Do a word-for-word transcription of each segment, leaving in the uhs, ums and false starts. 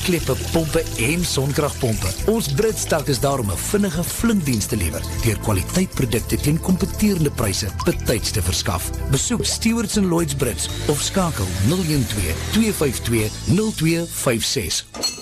kleppe, pompe en sonkragpompe. Ons Britstak is daar om 'n vinnige flinkdiens te lewer deur kwaliteitprodukte teen kompeterende pryse betyds te verskaf. Besoek Stewards and Lloyd's Brits of skakel nul een twee, twee vyf twee, nul twee vyf ses.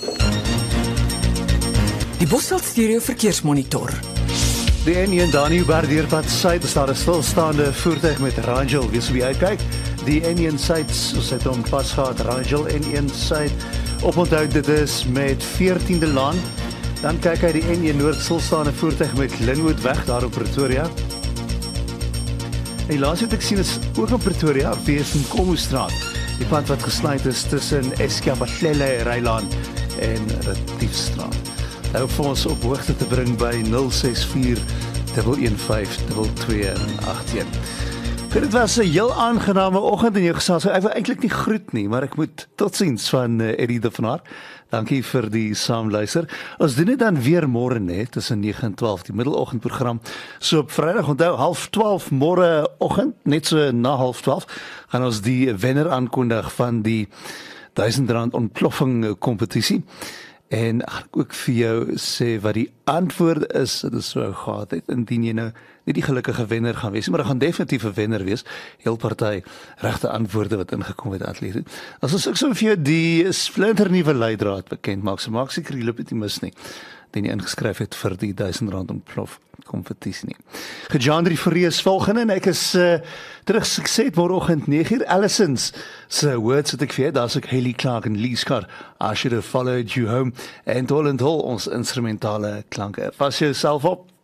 Die Bosveld Stereo Verkeersmonitor. Die N een Daniëlberg dierpad suid is daar 'n stilstaande voertuig met Rangel. Wees op die uitkyk. Die N een suid, ons het hom pas gehad, Rangel N een suid. Oponthou dit is met veertiende laan. Dan kyk hy die N een noord stilstaande voertuig met Linwood weg daar op Pretoria. En die laaste wat ek sien is ook op Pretoria, wees in Kommoestraat. Die pad wat gesluit is tussen Escapatlele Rylaan en Retiefstraat. Hou vir ons op hoogte te bring by nul ses vier, een een vyf, twee twee agt een. Dit was 'n heel aangename oggend in jou gesels. Ek wil eintlik nie groet nie, maar ek moet totsiens van uh, Eddie de Van Haar. Dankie vir die saamluister. Ons doen dit dan weer môre net tussen nege en twaalf, die middeloggendprogram. So op Vrydag, onthou, half twaalf môre oggend, net so na half twaalf, gaan ons die wenner aankondig van die duisend rand ontploffing kompetisie. En ek ook vir jou sê wat die antwoord is, dit is so gehad het, indien jy nou nie die gelukkige wenner gaan wees, maar daar gaan definitief 'n wenner wees, heel party regte antwoorde wat ingekom het atlete. As ons ook so vir jou die splinternuwe leidraad bekend maak, so maak seker jy loop dit nie mis nie, die nie ingeskryf het vir die duisend rand ontplof kompetisie nie. Gejandri Vrees volgende en ek is uh, terug sukses môreoggend nege uur. Allisons se words wat ek vir, daar's ek Hayley Clark en Lee Scott, I should have followed you home, en Toll and Toll, ons instrumentale klanke. Pas jouself op.